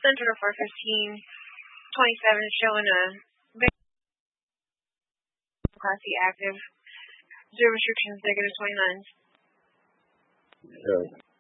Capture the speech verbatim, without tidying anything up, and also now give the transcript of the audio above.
Center for fifteen twenty-seven showing a Class active. Zero restrictions, negative twenty-nine. Yeah.